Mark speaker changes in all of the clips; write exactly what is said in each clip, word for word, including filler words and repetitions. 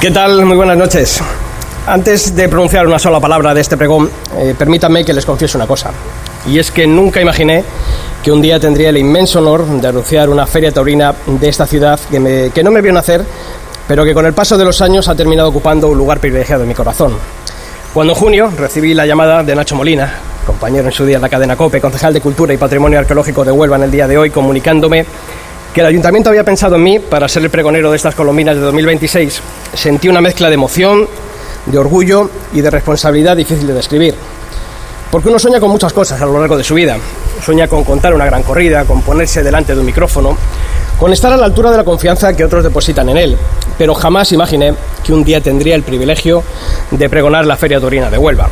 Speaker 1: ¿Qué tal? Muy buenas noches. Antes de pronunciar una sola palabra de este pregón, eh, permítanme que les confiese una cosa. Y es que nunca imaginé que un día tendría el inmenso honor de anunciar una feria taurina de esta ciudad que, me, que no me vio nacer, pero que con el paso de los años ha terminado ocupando un lugar privilegiado en mi corazón. Cuando en junio recibí la llamada de Nacho Molina, compañero en su día en la cadena COPE, concejal de Cultura y Patrimonio Arqueológico de Huelva en el día de hoy, comunicándome que el Ayuntamiento había pensado en mí para ser el pregonero de estas colombinas de dos mil veintiséis, sentí una mezcla de emoción, de orgullo y de responsabilidad difícil de describir. Porque uno sueña con muchas cosas a lo largo de su vida. Sueña con contar una gran corrida, con ponerse delante de un micrófono, con estar a la altura de la confianza que otros depositan en él. Pero jamás imaginé que un día tendría el privilegio de pregonar la Feria Taurina de Huelva.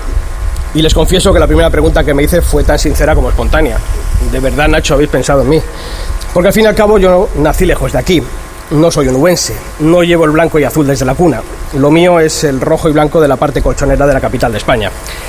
Speaker 1: Y les confieso que la primera pregunta que me hice fue tan sincera como espontánea. ¿De verdad, Nacho, habéis pensado en mí? Porque al fin y al cabo yo nací lejos de aquí. No soy onubense, no llevo el blanco y azul desde la cuna. Lo mío es el rojo y blanco de la parte colchonera de la capital de España.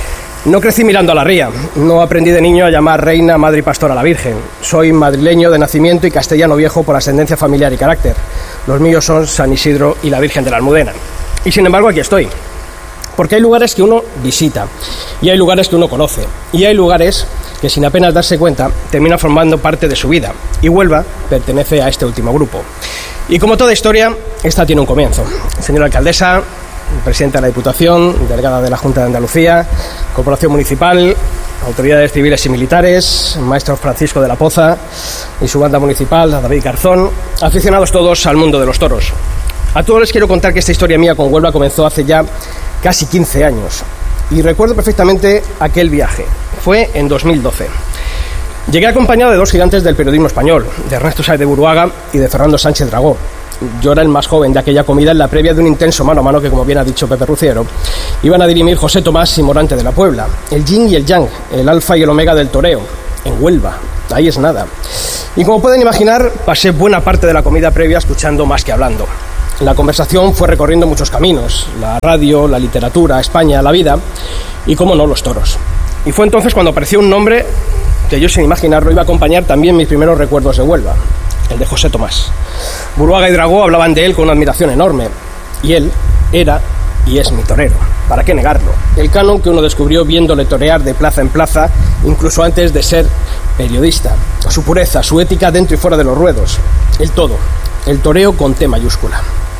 Speaker 1: No crecí mirando a la ría, no aprendí de niño a llamar reina, madre y pastora a la Virgen. Soy madrileño de nacimiento y castellano viejo por ascendencia familiar y carácter. Los míos son San Isidro y la Virgen de la Almudena. Y sin embargo aquí estoy. Porque hay lugares que uno visita, y hay lugares que uno conoce, y hay lugares que sin apenas darse cuenta terminan formando parte de su vida. Y Huelva pertenece a este último grupo. Y como toda historia, esta tiene un comienzo. Señora alcaldesa, presidenta de la Diputación, delegada de la Junta de Andalucía, Corporación Municipal, autoridades civiles y militares, maestro Francisco de la Poza y su banda municipal, David Garzón, aficionados todos al mundo de los toros. A todos les quiero contar que esta historia mía con Huelva comenzó hace ya casi quince años. Y recuerdo perfectamente aquel viaje. Fue en dos mil doce. Llegué acompañado de dos gigantes del periodismo español, de Ernesto Sáez de Buruaga y de Fernando Sánchez Dragó. Yo era el más joven de aquella comida en la previa de un intenso mano a mano que, como bien ha dicho Pepe Ruciero, iban a dirimir José Tomás y Morante de la Puebla, el yin y el yang, el alfa y el omega del toreo, en Huelva. Ahí es nada. Y como pueden imaginar, pasé buena parte de la comida previa escuchando más que hablando. La conversación fue recorriendo muchos caminos, la radio, la literatura, España, la vida y, cómo no, los toros. Y fue entonces cuando apareció un nombre que yo, sin imaginarlo, iba a acompañar también mis primeros recuerdos de Huelva, el de José Tomás. Buruaga y Dragó hablaban de él con una admiración enorme, y él era y es mi torero. ¿Para qué negarlo? El canon que uno descubrió viéndole torear de plaza en plaza, incluso antes de ser periodista. Su pureza, su ética dentro y fuera de los ruedos. El todo. El toreo con T mayúscula.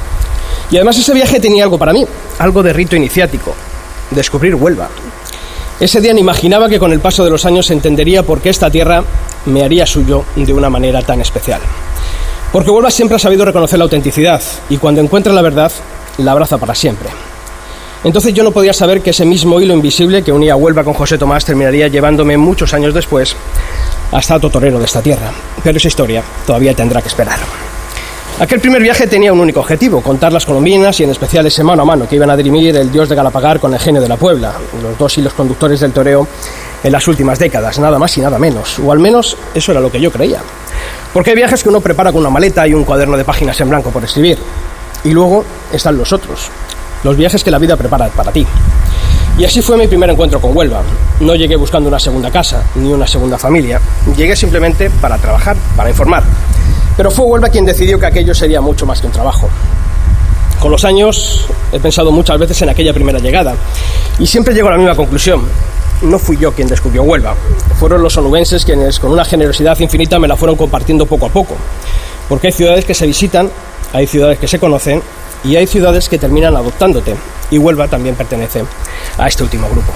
Speaker 1: Y además ese viaje tenía algo para mí, algo de rito iniciático. Descubrir Huelva. Ese día ni imaginaba que con el paso de los años se entendería por qué esta tierra me haría suyo de una manera tan especial. Porque Huelva siempre ha sabido reconocer la autenticidad y cuando encuentra la verdad, la abraza para siempre. Entonces yo no podía saber que ese mismo hilo invisible que unía a Huelva con José Tomás terminaría llevándome muchos años después hasta otro torero de esta tierra. Pero esa historia todavía tendrá que esperar. Aquel primer viaje tenía un único objetivo, contar las colombinas y en especial ese mano a mano que iban a dirimir el dios de Galapagar con el genio de la Puebla, los dos hilos conductores del toreo en las últimas décadas, nada más y nada menos, o al menos eso era lo que yo creía. Porque hay viajes que uno prepara con una maleta y un cuaderno de páginas en blanco por escribir, y luego están los otros, los viajes que la vida prepara para ti. Y así fue mi primer encuentro con Huelva. No llegué buscando una segunda casa, ni una segunda familia, llegué simplemente para trabajar, para informar. Pero fue Huelva quien decidió que aquello sería mucho más que un trabajo. Con los años he pensado muchas veces en aquella primera llegada y siempre llego a la misma conclusión. No fui yo quien descubrió Huelva. Fueron los onubenses quienes con una generosidad infinita me la fueron compartiendo poco a poco. Porque hay ciudades que se visitan, hay ciudades que se conocen y hay ciudades que terminan adoptándote. Y Huelva también pertenece a este último grupo.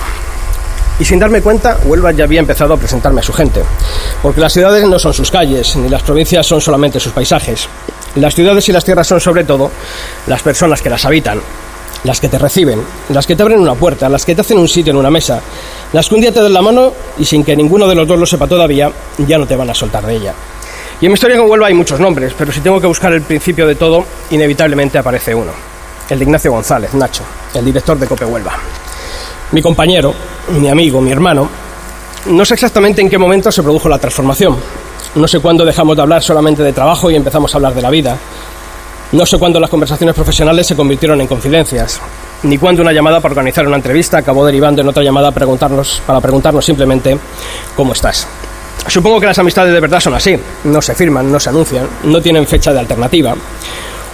Speaker 1: Y sin darme cuenta, Huelva ya había empezado a presentarme a su gente. Porque las ciudades no son sus calles, ni las provincias son solamente sus paisajes. Las ciudades y las tierras son sobre todo las personas que las habitan, las que te reciben, las que te abren una puerta, las que te hacen un sitio en una mesa, las que un día te dan la mano y sin que ninguno de los dos lo sepa todavía, ya no te van a soltar de ella. Y en mi historia con Huelva hay muchos nombres, pero si tengo que buscar el principio de todo, inevitablemente aparece uno. El de Ignacio González, Nacho, el director de COPE Huelva. Mi compañero, mi amigo, mi hermano. No sé exactamente en qué momento se produjo la transformación. No sé cuándo dejamos de hablar solamente de trabajo y empezamos a hablar de la vida. No sé cuándo las conversaciones profesionales se convirtieron en confidencias. Ni cuándo una llamada para organizar una entrevista acabó derivando en otra llamada para preguntarnos, para preguntarnos simplemente ¿cómo estás? Supongo que las amistades de verdad son así. No se firman, no se anuncian, no tienen fecha de alternativa.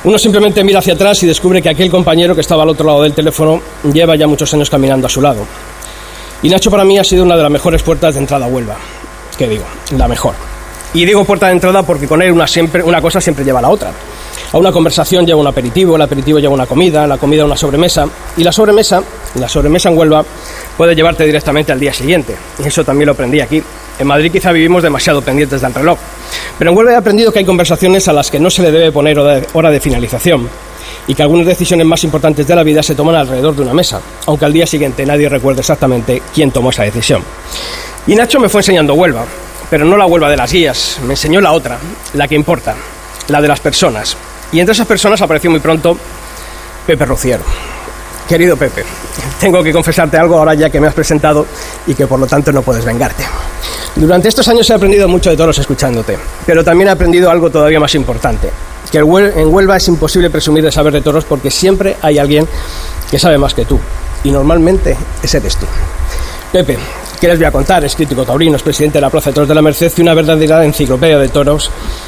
Speaker 1: Uno simplemente mira hacia atrás y descubre que aquel compañero que estaba al otro lado del teléfono lleva ya muchos años caminando a su lado. Y Nacho para mí ha sido una de las mejores puertas de entrada a Huelva. ¿Qué digo? La mejor. Y digo puerta de entrada porque con él una, siempre, una cosa siempre lleva a la otra. A una conversación lleva un aperitivo, el aperitivo lleva una comida, la comida una sobremesa, y la sobremesa, la sobremesa en Huelva puede llevarte directamente al día siguiente. Y eso también lo aprendí aquí. En Madrid quizá vivimos demasiado pendientes del reloj. Pero en Huelva he aprendido que hay conversaciones a las que no se le debe poner hora de, hora de finalización, y que algunas decisiones más importantes de la vida se toman alrededor de una mesa, aunque al día siguiente nadie recuerde exactamente quién tomó esa decisión. Y Nacho me fue enseñando Huelva, pero no la Huelva de las guías, me enseñó la otra, la que importa, la de las personas. Y entre esas personas apareció muy pronto Pepe Rociero. Querido Pepe, tengo que confesarte algo ahora ya que me has presentado y que por lo tanto no puedes vengarte. Durante estos años he aprendido mucho de toros escuchándote, pero también he aprendido algo todavía más importante, que en Huelva es imposible presumir de saber de toros porque siempre hay alguien que sabe más que tú, y normalmente ese eres tú. Pepe, ¿qué les voy a contar? Es crítico taurino, es presidente de la Plaza de Toros de la Merced y una verdadera enciclopedia de toros,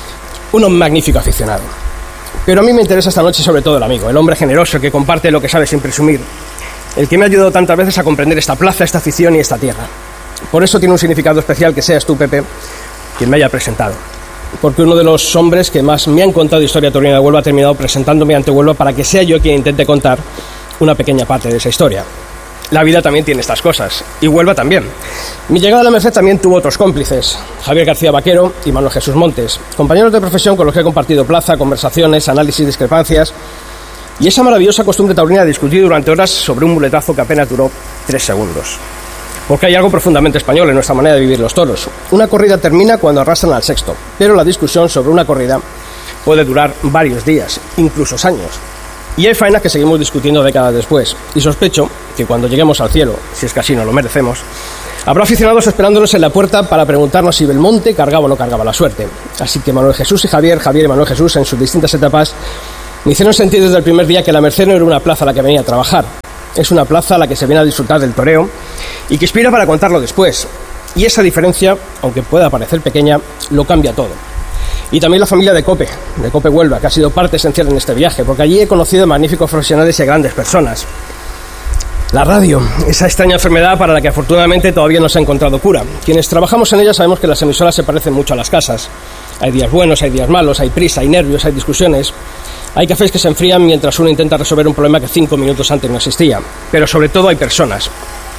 Speaker 1: un magnífico aficionado. Pero a mí me interesa esta noche sobre todo el amigo, el hombre generoso que comparte lo que sabe sin presumir, el que me ha ayudado tantas veces a comprender esta plaza, esta afición y esta tierra. Por eso tiene un significado especial que seas tú, Pepe, quien me haya presentado. Porque uno de los hombres que más me han contado historia taurina de Huelva ha terminado presentándome ante Huelva para que sea yo quien intente contar una pequeña parte de esa historia. La vida también tiene estas cosas, y Huelva también. Mi llegada a la Merced también tuvo otros cómplices, Javier García Vaquero y Manuel Jesús Montes, compañeros de profesión con los que he compartido plaza, conversaciones, análisis, discrepancias, y esa maravillosa costumbre taurina de discutir durante horas sobre un muletazo que apenas duró tres segundos. Porque hay algo profundamente español en nuestra manera de vivir los toros. Una corrida termina cuando arrastran al sexto, pero la discusión sobre una corrida puede durar varios días, incluso años. Y hay faenas que seguimos discutiendo décadas después, y sospecho que cuando lleguemos al cielo, si es que así nos lo merecemos, habrá aficionados esperándonos en la puerta para preguntarnos si Belmonte cargaba o no cargaba la suerte. Así que Manuel Jesús y Javier, Javier y Manuel Jesús, en sus distintas etapas, me hicieron sentir desde el primer día que la Merced no era una plaza a la que venía a trabajar. Es una plaza a la que se viene a disfrutar del toreo y que inspira para contarlo después. Y esa diferencia, aunque pueda parecer pequeña, lo cambia todo. Y también la familia de Cope, de Cope Huelva, que ha sido parte esencial en este viaje, porque allí he conocido a magníficos profesionales y a grandes personas. La radio, esa extraña enfermedad para la que afortunadamente todavía no se ha encontrado cura. Quienes trabajamos en ella sabemos que las emisoras se parecen mucho a las casas. Hay días buenos, hay días malos, hay prisa, hay nervios, hay discusiones. Hay cafés que se enfrían mientras uno intenta resolver un problema que cinco minutos antes no existía. Pero sobre todo hay personas.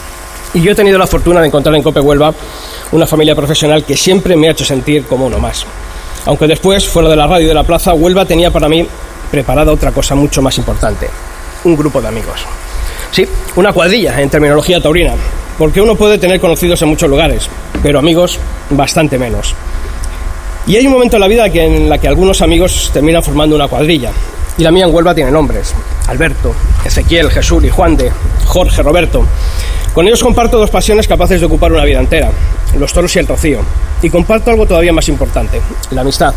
Speaker 1: Y yo he tenido la fortuna de encontrar en Cope Huelva una familia profesional que siempre me ha hecho sentir como uno más. Aunque después, fuera de la radio y de la plaza, Huelva tenía para mí preparada otra cosa mucho más importante. Un grupo de amigos. Sí, una cuadrilla en terminología taurina. Porque uno puede tener conocidos en muchos lugares, pero amigos bastante menos. Y hay un momento en la vida que, en la que algunos amigos terminan formando una cuadrilla. Y la mía en Huelva tiene nombres. Alberto, Ezequiel, Jesús y Juan de, Jorge, Roberto. Con ellos comparto dos pasiones capaces de ocupar una vida entera. Los toros y el rocío. Y comparto algo todavía más importante. La amistad.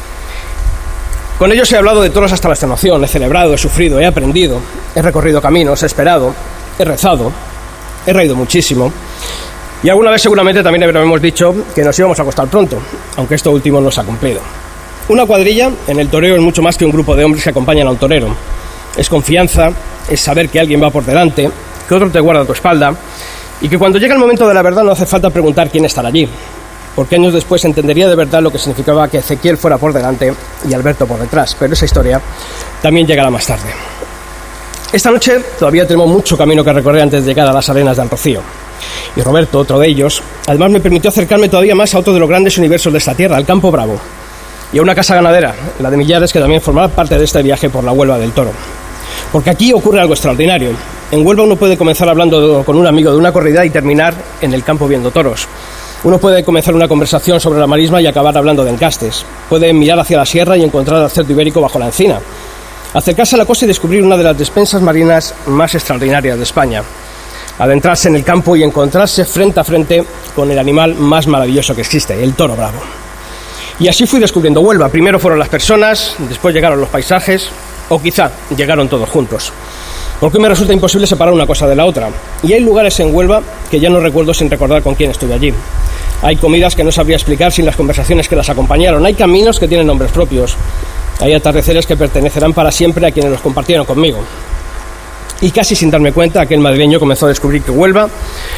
Speaker 1: Con ellos he hablado de toros hasta la extenuación. He celebrado, he sufrido, he aprendido. He recorrido caminos, he esperado. He rezado. He reído muchísimo. Y alguna vez seguramente también habremos dicho que nos íbamos a acostar pronto, aunque esto último no se ha cumplido. Una cuadrilla en el toreo es mucho más que un grupo de hombres que acompañan a un torero. Es confianza, es saber que alguien va por delante, que otro te guarda a tu espalda, y que cuando llega el momento de la verdad no hace falta preguntar quién estará allí, porque años después entendería de verdad lo que significaba que Ezequiel fuera por delante y Alberto por detrás, pero esa historia también llegará más tarde. Esta noche todavía tenemos mucho camino que recorrer antes de llegar a las arenas del Rocío. Y Roberto, otro de ellos, además me permitió acercarme todavía más a otro de los grandes universos de esta tierra, al Campo Bravo, y a una casa ganadera, la de Millares, que también formará parte de este viaje por la Huelva del Toro. Porque aquí ocurre algo extraordinario. En Huelva uno puede comenzar hablando con un amigo de una corrida y terminar en el campo viendo toros. Uno puede comenzar una conversación sobre la marisma y acabar hablando de encastes. Puede mirar hacia la sierra y encontrar al cerdo ibérico bajo la encina. Acercarse a la costa y descubrir una de las despensas marinas más extraordinarias de España. Adentrarse en el campo y encontrarse frente a frente con el animal más maravilloso que existe, el toro bravo. Y así fui descubriendo Huelva. Primero fueron las personas, después llegaron los paisajes, o quizá llegaron todos juntos. Porque me resulta imposible separar una cosa de la otra. Y hay lugares en Huelva que ya no recuerdo sin recordar con quién estuve allí. Hay comidas que no sabría explicar sin las conversaciones que las acompañaron. Hay caminos que tienen nombres propios. Hay atardeceres que pertenecerán para siempre a quienes los compartieron conmigo. Y casi sin darme cuenta, aquel madrileño comenzó a descubrir que Huelva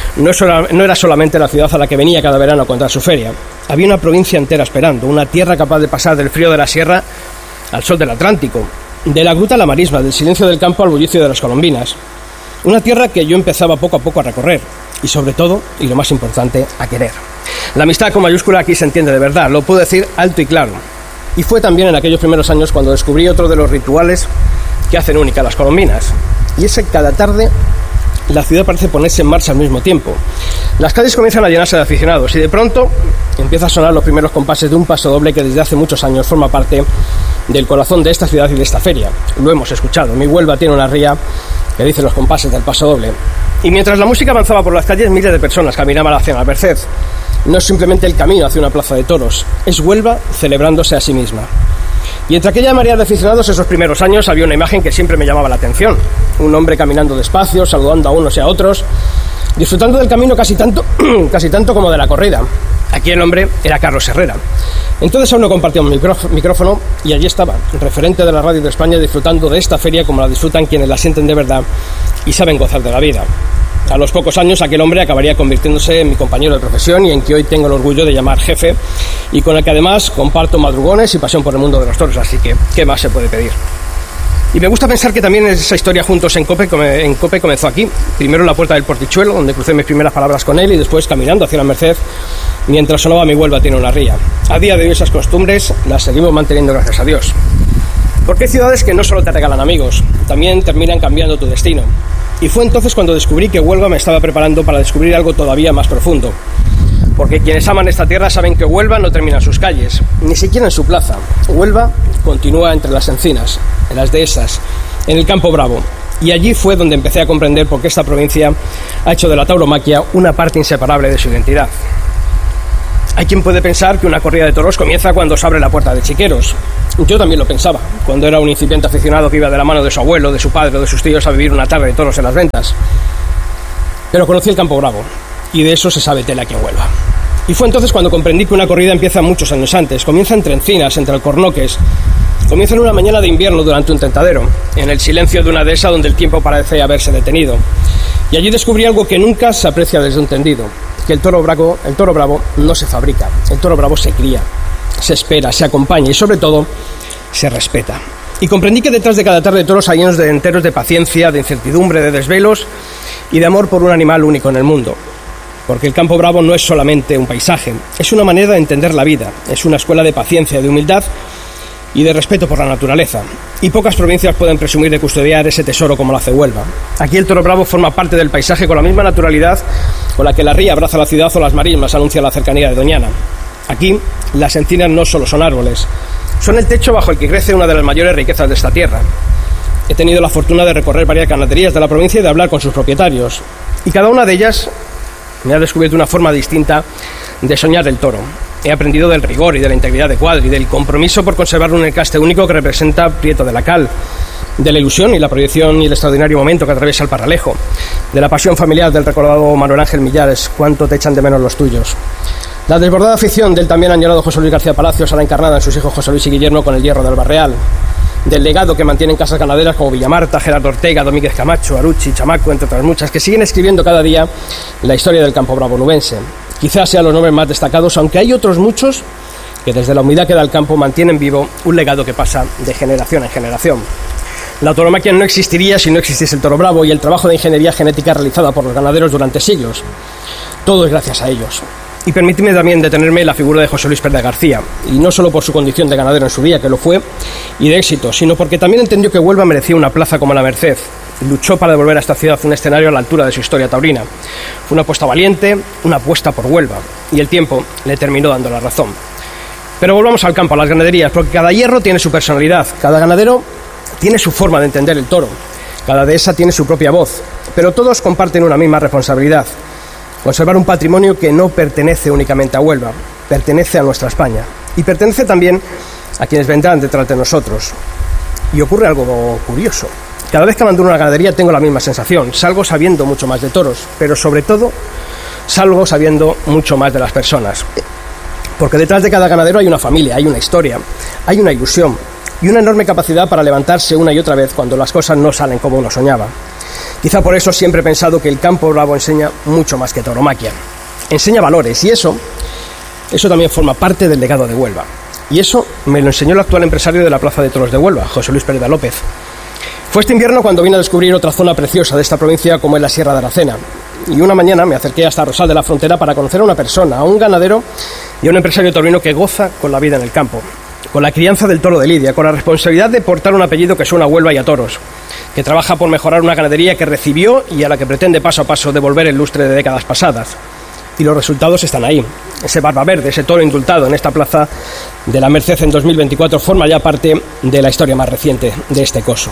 Speaker 1: no era solamente la ciudad a la que venía cada verano a contar su feria. Había una provincia entera esperando, una tierra capaz de pasar del frío de la sierra al sol del Atlántico, de la gruta a la marisma, del silencio del campo al bullicio de las colombinas. Una tierra que yo empezaba poco a poco a recorrer y, sobre todo, y lo más importante, a querer. La amistad con mayúscula aquí se entiende de verdad, lo puedo decir alto y claro. Y fue también en aquellos primeros años cuando descubrí otro de los rituales que hacen única a las colombinas. Y es que cada tarde la ciudad parece ponerse en marcha al mismo tiempo. Las calles comienzan a llenarse de aficionados y de pronto empieza a sonar los primeros compases de un paso doble que desde hace muchos años forma parte del corazón de esta ciudad y de esta feria. Lo hemos escuchado. Mi Huelva tiene una ría que dice los compases del paso doble. Y mientras la música avanzaba por las calles, miles de personas caminaban hacia la Merced. No es simplemente el camino hacia una plaza de toros, es Huelva celebrándose a sí misma. Y entre aquella marea de aficionados, esos primeros años, había una imagen que siempre me llamaba la atención. Un hombre caminando despacio, saludando a unos y a otros, disfrutando del camino casi tanto, casi tanto como de la corrida. Aquí el hombre era Carlos Herrera. Entonces aún no compartía un micrófono y allí estaba, referente de la radio de España, disfrutando de esta feria como la disfrutan quienes la sienten de verdad y saben gozar de la vida. A los pocos años aquel hombre acabaría convirtiéndose en mi compañero de profesión y en que hoy tengo el orgullo de llamar jefe y con el que además comparto madrugones y pasión por el mundo de los toros, así que ¿qué más se puede pedir? Y me gusta pensar que también esa historia juntos en Cope, en Cope comenzó aquí, primero en la Puerta del Portichuelo, donde crucé mis primeras palabras con él y después caminando hacia la Merced mientras sonaba Mi Huelva tiene una ría. A día de hoy esas costumbres las seguimos manteniendo gracias a Dios. Porque hay ciudades que no solo te regalan amigos, también terminan cambiando tu destino. Y fue entonces cuando descubrí que Huelva me estaba preparando para descubrir algo todavía más profundo. Porque quienes aman esta tierra saben que Huelva no termina en sus calles, ni siquiera en su plaza. Huelva continúa entre las encinas, en las dehesas, en el Campo Bravo. Y allí fue donde empecé a comprender por qué esta provincia ha hecho de la tauromaquia una parte inseparable de su identidad. Hay quien puede pensar que una corrida de toros comienza cuando se abre la puerta de Chiqueros. Yo también lo pensaba, cuando era un incipiente aficionado que iba de la mano de su abuelo, de su padre o de sus tíos a vivir una tarde de toros en las ventas. Pero conocí el Campo Bravo, y de eso se sabe tela aquí en Huelva. Y fue entonces cuando comprendí que una corrida empieza muchos años antes, comienza entre encinas, entre alcornoques, comienza en una mañana de invierno durante un tentadero, en el silencio de una dehesa donde el tiempo parece haberse detenido. Y allí descubrí algo que nunca se aprecia desde un tendido, que el toro bravo, el toro bravo no se fabrica, el toro bravo se cría, se espera, se acompaña y sobre todo se respeta. Y comprendí que detrás de cada tarde de toros hay años de enteros de paciencia, de incertidumbre, de desvelos y de amor por un animal único en el mundo. Porque el Campo Bravo no es solamente un paisaje, es una manera de entender la vida, es una escuela de paciencia, de humildad y de respeto por la naturaleza. Y pocas provincias pueden presumir de custodiar ese tesoro como lo hace Huelva. Aquí el toro bravo forma parte del paisaje con la misma naturalidad con la que la ría abraza la ciudad o las marismas anuncia la cercanía de Doñana. Aquí las encinas no solo son árboles, son el techo bajo el que crece una de las mayores riquezas de esta tierra. He tenido la fortuna de recorrer varias ganaderías de la provincia y de hablar con sus propietarios. Y cada una de ellas me ha descubierto una forma distinta de soñar el toro. He aprendido del rigor y de la integridad de Cuadri, del compromiso por conservar un encaste único que representa Prieto de la Cal, de la ilusión y la proyección y el extraordinario momento que atraviesa el Parralejo, de la pasión familiar del recordado Manuel Ángel Millares, cuánto te echan de menos los tuyos. La desbordada afición del también añorado José Luis García Palacios, ahora encarnada en sus hijos José Luis y Guillermo con el hierro del Barreal, del legado que mantienen casas ganaderas como Villamarta, Gerardo Ortega, Domínguez Camacho, Aruchi, Chamaco, entre otras muchas, que siguen escribiendo cada día la historia del Campo Bravo nubense. Quizás sean los nombres más destacados, aunque hay otros muchos que desde la humildad que da el campo mantienen vivo un legado que pasa de generación en generación. La tauromaquia no existiría si no existiese el toro bravo y el trabajo de ingeniería genética realizada por los ganaderos durante siglos. Todo es gracias a ellos. Y permíteme también detenerme en la figura de José Luis Pérez García, y no solo por su condición de ganadero en su día, que lo fue, y de éxito, sino porque también entendió que Huelva merecía una plaza como la Merced. Luchó para devolver a esta ciudad un escenario a la altura de su historia taurina. Fue una apuesta valiente, una apuesta por Huelva, y el tiempo le terminó dando la razón. Pero volvamos al campo, a las ganaderías, porque cada hierro tiene su personalidad, cada ganadero tiene su forma de entender el toro, cada dehesa tiene su propia voz, pero todos comparten una misma responsabilidad: conservar un patrimonio que no pertenece únicamente a Huelva, pertenece a nuestra España, y pertenece también a quienes vendrán detrás de nosotros. Y ocurre algo curioso. Cada vez que abandono una ganadería tengo la misma sensación. Salgo sabiendo mucho más de toros, pero sobre todo salgo sabiendo mucho más de las personas. Porque detrás de cada ganadero hay una familia, hay una historia, hay una ilusión, y una enorme capacidad para levantarse una y otra vez cuando las cosas no salen como uno soñaba. Quizá por eso siempre he pensado que el campo bravo enseña mucho más que tauromaquia. Enseña valores, y eso, eso también forma parte del legado de Huelva. Y eso me lo enseñó el actual empresario de la Plaza de Toros de Huelva, José Luis Pérez López. Fue este invierno cuando vine a descubrir otra zona preciosa de esta provincia, como es la Sierra de Aracena. Y una mañana me acerqué hasta Rosal de la Frontera para conocer a una persona, a un ganadero y a un empresario taurino que goza con la vida en el campo, con la crianza del toro de lidia, con la responsabilidad de portar un apellido que suena a Huelva y a toros, que trabaja por mejorar una ganadería que recibió y a la que pretende paso a paso devolver el lustre de décadas pasadas. Y los resultados están ahí. Ese barba verde, ese toro indultado en esta plaza de la Merced en dos mil veinticuatro forma ya parte de la historia más reciente de este coso.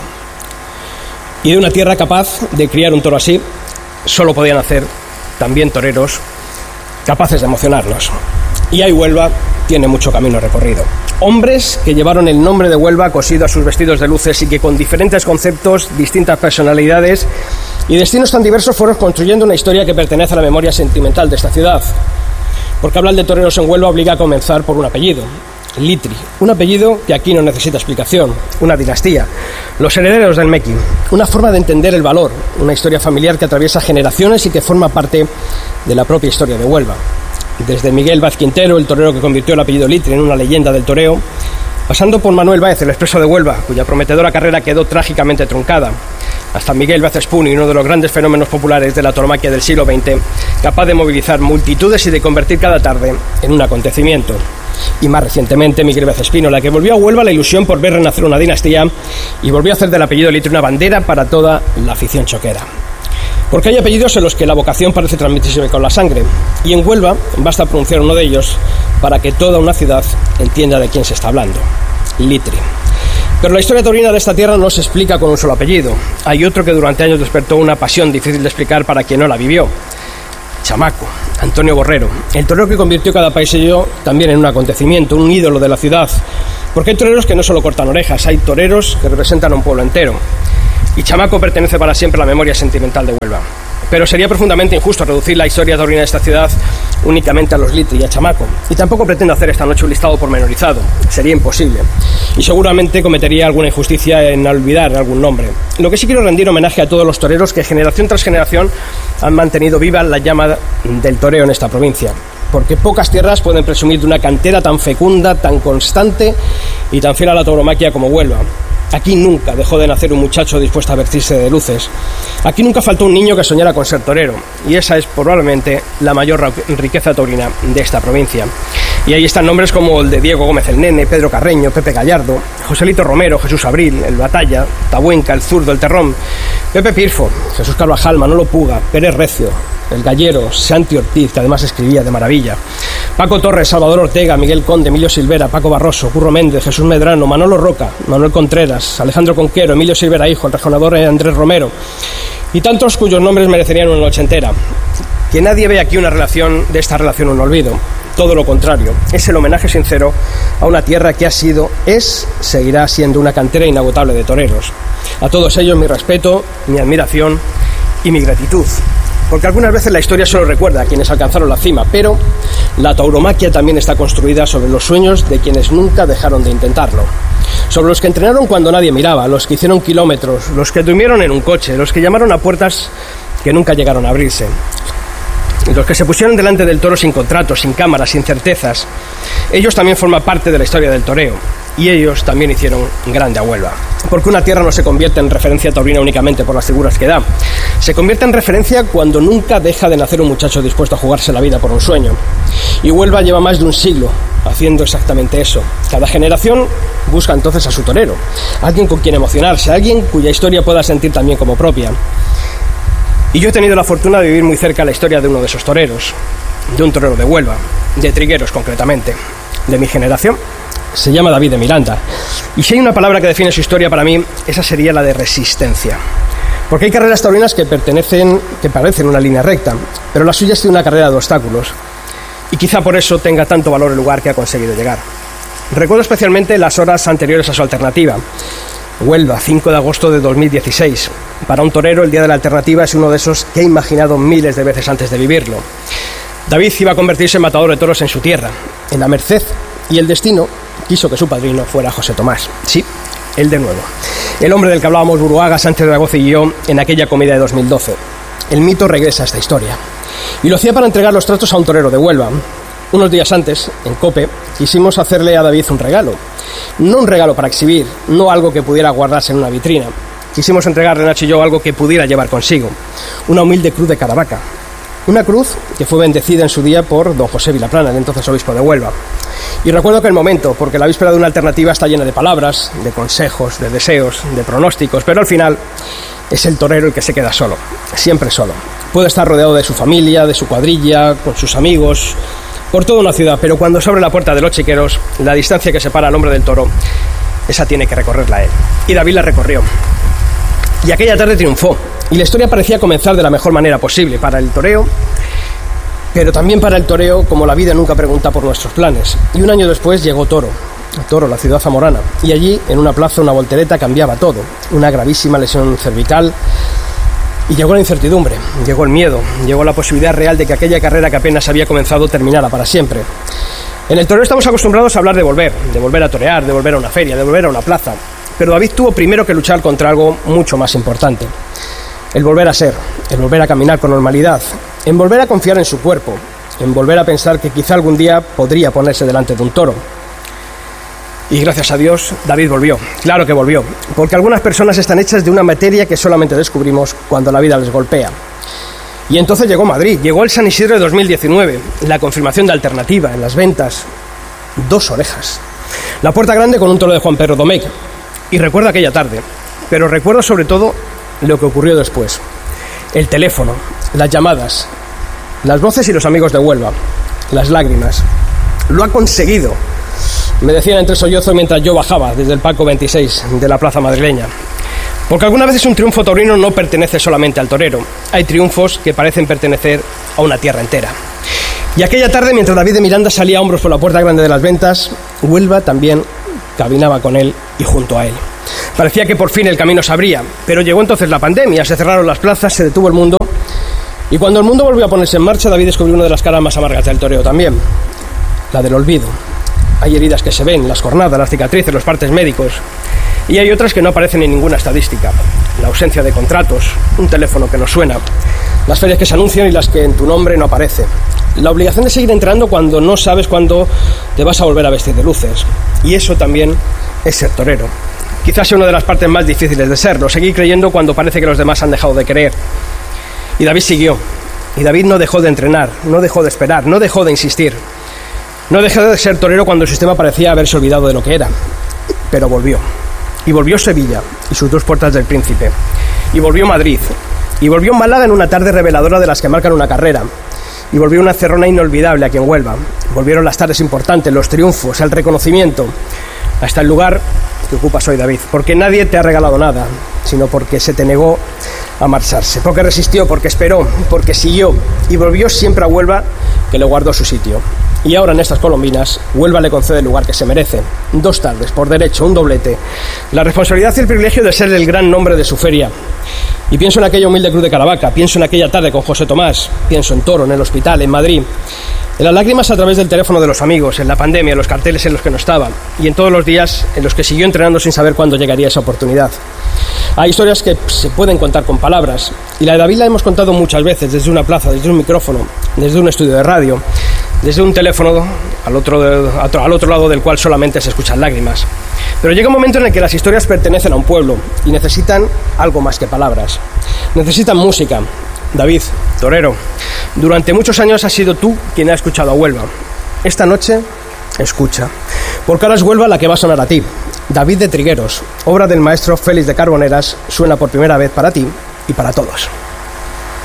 Speaker 1: Y de una tierra capaz de criar un toro así, solo podían hacer también toreros capaces de emocionarnos. Y ahí Huelva tiene mucho camino recorrido. Hombres que llevaron el nombre de Huelva cosido a sus vestidos de luces y que con diferentes conceptos, distintas personalidades y destinos tan diversos fueron construyendo una historia que pertenece a la memoria sentimental de esta ciudad. Porque hablar de toreros en Huelva obliga a comenzar por un apellido, Litri, un apellido que aquí no necesita explicación, una dinastía, los herederos del Mequi, una forma de entender el valor, una historia familiar que atraviesa generaciones y que forma parte de la propia historia de Huelva. Desde Miguel Vaz Quintero, el torero que convirtió el apellido Litri en una leyenda del toreo, pasando por Manuel Báez, el expreso de Huelva, cuya prometedora carrera quedó trágicamente truncada, hasta Miguel Vaz Espuni, uno de los grandes fenómenos populares de la tauromaquia del siglo veinte, capaz de movilizar multitudes y de convertir cada tarde en un acontecimiento. Y más recientemente Miguel Vaz Espínola, que volvió a Huelva la ilusión por ver renacer una dinastía y volvió a hacer del apellido Litri una bandera para toda la afición choquera. Porque hay apellidos en los que la vocación parece transmitirse con la sangre, y en Huelva basta pronunciar uno de ellos para que toda una ciudad entienda de quién se está hablando: Litri. Pero la historia taurina de esta tierra no se explica con un solo apellido. Hay otro que durante años despertó una pasión difícil de explicar para quien no la vivió: Chamaco, Antonio Borrero, el torero que convirtió cada paisello también en un acontecimiento, un ídolo de la ciudad. Porque hay toreros que no solo cortan orejas, hay toreros que representan a un pueblo entero. Y Chamaco pertenece para siempre a la memoria sentimental de Huelva. Pero sería profundamente injusto reducir la historia taurina de esta ciudad únicamente a los Litri y a Chamaco. Y tampoco pretendo hacer esta noche un listado pormenorizado. Sería imposible. Y seguramente cometería alguna injusticia en olvidar algún nombre. Lo que sí quiero rendir homenaje a todos los toreros que generación tras generación han mantenido viva la llama del toreo en esta provincia. Porque pocas tierras pueden presumir de una cantera tan fecunda, tan constante y tan fiel a la tauromaquia como Huelva. Aquí nunca dejó de nacer un muchacho dispuesto a vestirse de luces. Aquí nunca faltó un niño que soñara con ser torero. Y esa es probablemente la mayor riqueza taurina de esta provincia. Y ahí están nombres como el de Diego Gómez el Nene, Pedro Carreño, Pepe Gallardo, Joselito Romero, Jesús Abril, el Batalla, Tabuenca, el Zurdo, el Terrón, Pepe Pirfo, Jesús Carvajal, Manolo Puga, Pérez Recio, el Gallero, Santi Ortiz, que además escribía de maravilla, Paco Torres, Salvador Ortega, Miguel Conde, Emilio Silvera, Paco Barroso, Curro Méndez, Jesús Medrano, Manolo Roca, Manuel Contreras, Alejandro Conquero, Emilio Silvera Hijo, el rejonador Andrés Romero, y tantos cuyos nombres merecerían una noche entera. Que nadie ve aquí una relación de esta relación un olvido. Todo lo contrario, es el homenaje sincero a una tierra que ha sido, es, seguirá siendo una cantera inagotable de toreros. A todos ellos mi respeto, mi admiración y mi gratitud. Porque algunas veces la historia solo recuerda a quienes alcanzaron la cima, pero la tauromaquia también está construida sobre los sueños de quienes nunca dejaron de intentarlo. Sobre los que entrenaron cuando nadie miraba, los que hicieron kilómetros, los que durmieron en un coche, los que llamaron a puertas que nunca llegaron a abrirse. Los que se pusieron delante del toro sin contratos, sin cámaras, sin certezas. Ellos también forman parte de la historia del toreo. Y ellos también hicieron grande a Huelva. Porque una tierra no se convierte en referencia taurina únicamente por las figuras que da. Se convierte en referencia cuando nunca deja de nacer un muchacho dispuesto a jugarse la vida por un sueño. Y Huelva lleva más de un siglo haciendo exactamente eso. Cada generación busca entonces a su torero. Alguien con quien emocionarse, alguien cuya historia pueda sentir también como propia. Y yo he tenido la fortuna de vivir muy cerca la historia de uno de esos toreros, de un torero de Huelva, de Trigueros concretamente, de mi generación. Se llama David de Miranda. Y si hay una palabra que define su historia para mí, esa sería la de resistencia. Porque hay carreras taurinas que pertenecen, que parecen una línea recta, pero la suya ha sido una carrera de obstáculos. Y quizá por eso tenga tanto valor el lugar que ha conseguido llegar. Recuerdo especialmente las horas anteriores a su alternativa. Huelva, cinco de agosto de dos mil dieciséis. Para un torero, el día de la alternativa es uno de esos que he imaginado miles de veces antes de vivirlo. David iba a convertirse en matador de toros en su tierra, en la Merced, y el destino quiso que su padrino fuera José Tomás. Sí, él de nuevo. El hombre del que hablábamos Buruaga, Sánchez Zaragoza y yo en aquella comida de dos mil doce. El mito regresa a esta historia. Y lo hacía para entregar los tratos a un torero de Huelva. Unos días antes, en COPE, quisimos hacerle a David un regalo. No un regalo para exhibir, no algo que pudiera guardarse en una vitrina. Quisimos entregarle, Nacho y yo, algo que pudiera llevar consigo. Una humilde cruz de Caravaca. Una cruz que fue bendecida en su día por don José Vilaplana, el entonces obispo de Huelva. Y recuerdo aquel momento, porque la víspera de una alternativa está llena de palabras, de consejos, de deseos, de pronósticos, pero al final es el torero el que se queda solo, siempre solo. Puede estar rodeado de su familia, de su cuadrilla, con sus amigos, por toda una ciudad, pero cuando se abre la puerta de los chiqueros, la distancia que separa al hombre del toro, esa tiene que recorrerla él. Y David la recorrió. Y aquella tarde triunfó, y la historia parecía comenzar de la mejor manera posible para el toreo, pero también para el toreo, como la vida nunca pregunta por nuestros planes. Y un año después llegó Toro, Toro, la ciudad zamorana, y allí, en una plaza, una voltereta cambiaba todo. Una gravísima lesión cervical, y llegó la incertidumbre, llegó el miedo, llegó la posibilidad real de que aquella carrera que apenas había comenzado terminara para siempre. En el toreo estamos acostumbrados a hablar de volver, de volver a torear, de volver a una feria, de volver a una plaza, pero David tuvo primero que luchar contra algo mucho más importante. El volver a ser, el volver a caminar con normalidad, en volver a confiar en su cuerpo, en volver a pensar que quizá algún día podría ponerse delante de un toro. Y gracias a Dios, David volvió. Claro que volvió, porque algunas personas están hechas de una materia que solamente descubrimos cuando la vida les golpea. Y entonces llegó Madrid, llegó el San Isidro de dos mil diecinueve, la confirmación de alternativa en las ventas, dos orejas, la puerta grande con un toro de Juan Pedro Domecq. Y recuerdo aquella tarde, pero recuerdo sobre todo lo que ocurrió después. El teléfono, las llamadas, las voces y los amigos de Huelva, las lágrimas. Lo ha conseguido, me decían entre sollozos mientras yo bajaba desde el palco veintiséis de la plaza madrileña. Porque algunas veces un triunfo taurino no pertenece solamente al torero. Hay triunfos que parecen pertenecer a una tierra entera. Y aquella tarde, mientras David de Miranda salía a hombros por la puerta grande de las ventas, Huelva también caminaba con él y junto a él. Parecía que por fin el camino se abría, pero llegó entonces la pandemia, se cerraron las plazas, se detuvo el mundo, y cuando el mundo volvió a ponerse en marcha, David descubrió una de las caras más amargas del toreo también, la del olvido. Hay heridas que se ven, las jornadas, las cicatrices, los partes médicos, y hay otras que no aparecen en ninguna estadística. La ausencia de contratos, un teléfono que no suena, las ferias que se anuncian y las que en tu nombre no aparece, la obligación de seguir entrenando cuando no sabes cuándo te vas a volver a vestir de luces. Y eso también es ser torero. Quizás sea una de las partes más difíciles de serlo, seguir creyendo cuando parece que los demás han dejado de creer. Y David siguió, y David no dejó de entrenar, no dejó de esperar, no dejó de insistir. No dejó de ser torero cuando el sistema parecía haberse olvidado de lo que era, pero volvió. Y volvió Sevilla y sus dos puertas del Príncipe. Y volvió Madrid. Y volvió Málaga en una tarde reveladora de las que marcan una carrera. Y volvió una Cerrona inolvidable aquí en Huelva. Volvieron las tardes importantes, los triunfos, el reconocimiento, hasta el lugar que ocupas hoy, David. Porque nadie te ha regalado nada, sino porque se te negó a marcharse. Porque resistió, porque esperó, porque siguió. Y volvió siempre a Huelva, que le guardó su sitio. Y ahora en estas colombinas, Huelva le concede el lugar que se merece. Dos tardes, por derecho, un doblete. La responsabilidad y el privilegio de ser el gran nombre de su feria. Y pienso en aquella humilde cruz de Caravaca, pienso en aquella tarde con José Tomás, pienso en Toro, en el hospital, en Madrid, en las lágrimas a través del teléfono de los amigos, en la pandemia, en los carteles en los que no estaba, y en todos los días en los que siguió entrenando sin saber cuándo llegaría esa oportunidad. Hay historias que se pueden contar con palabras, y la de David la hemos contado muchas veces, desde una plaza, desde un micrófono, desde un estudio de radio, desde un teléfono al otro, de, al otro lado del cual solamente se escuchan lágrimas. Pero llega un momento en el que las historias pertenecen a un pueblo y necesitan algo más que palabras. Necesitan música. David, torero, durante muchos años has sido tú quien ha escuchado a Huelva. Esta noche, escucha, porque ahora es Huelva la que va a sonar a ti. David de Trigueros, obra del maestro Félix de Carboneras, suena por primera vez para ti y para todos.